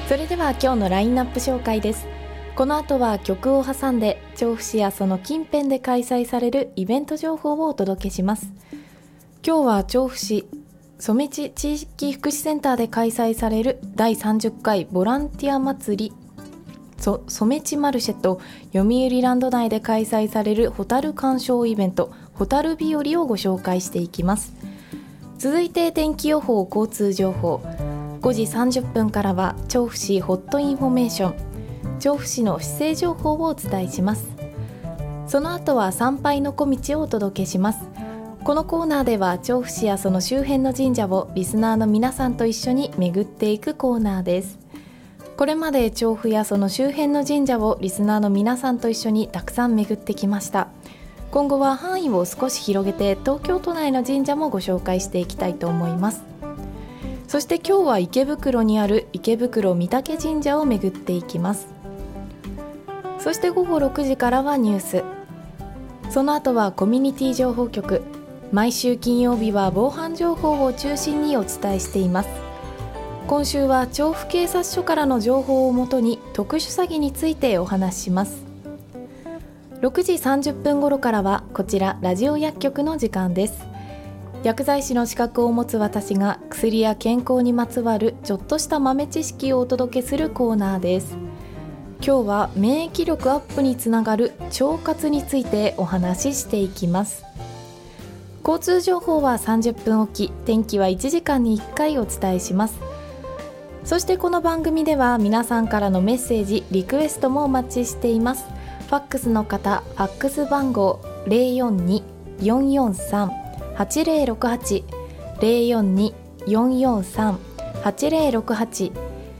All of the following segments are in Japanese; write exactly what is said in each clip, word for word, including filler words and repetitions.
それでは今日のラインナップ紹介です。この後は曲を挟んで調布市やその近辺で開催されるイベント情報をお届けします。今日は調布市染地地域福祉センターで開催されるだいさんじゅっかいボランティア祭りそ染地マルシェと読売ランド内で開催されるホタル鑑賞イベントホタル日和をご紹介していきます。続いて天気予報交通情報、ごじさんじゅっぷんからは調布市ホットインフォメーション、調布市の市政情報をお伝えします。その後は参拝の小道をお届けします。このコーナーでは調布市やその周辺の神社をリスナーの皆さんと一緒に巡っていくコーナーです。これまで調布やその周辺の神社をリスナーの皆さんと一緒にたくさん巡ってきました。今後は範囲を少し広げて東京都内の神社もご紹介していきたいと思います。そして今日は池袋にある池袋御嶽神社を巡っていきます。そしてごごろくじからはニュース、その後はコミュニティ情報局、毎週金曜日は防犯情報を中心にお伝えしています。今週は調布警察署からの情報をもとに特殊詐欺についてお話しします。ろくじさんじゅっぷん頃からはこちらラジオ薬局の時間です。薬剤師の資格を持つ私が薬や健康にまつわるちょっとした豆知識をお届けするコーナーです。今日は免疫力アップにつながる腸活についてお話ししていきます。交通情報はさんじゅっぷんおき、天気はいちじかんにいっかいお伝えします。そしてこの番組では皆さんからのメッセージリクエストもお待ちしています。ファックスの方、ファックス番号 ゼロよんに よんよんさん はちゼロろくはち ゼロよんに よんよんさん はちゼロろくはち、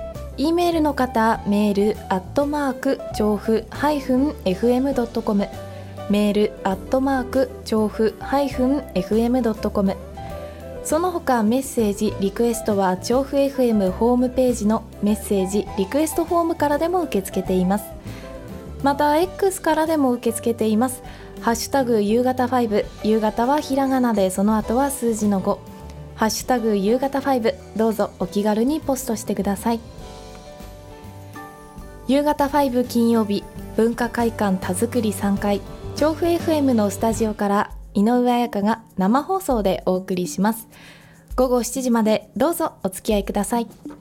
E メールの方、メールアットマーク調布 エフエムドットコム、 メールアットマーク調布 エフエムドットコム、 その他メッセージリクエストは調布 エフエム ホームページのメッセージリクエストフォームからでも受け付けています。また X からでも受け付けています。ハッシュタグ夕方ファイブ、夕方はひらがなでその後は数字のご、ハッシュタグ夕方ファイブ、どうぞお気軽にポストしてください。夕方ファイブ金曜日、文化会館田作りさんかい、調布 エフエム のスタジオから井上彩香が生放送でお送りします。ごごしちじまでどうぞお付き合いください。